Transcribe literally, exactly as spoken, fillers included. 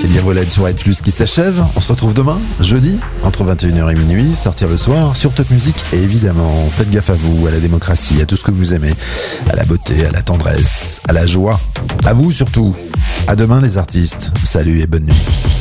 bien voilà une soirée de plus qui s'achève. On se retrouve demain, jeudi, entre vingt et une heures et minuit, sortir le soir sur Top Music. Et évidemment, faites gaffe à vous, à la démocratie, à tout ce que vous aimez, à la beauté, à la tendresse, à la joie. À vous surtout. À demain les artistes. Salut et bonne nuit.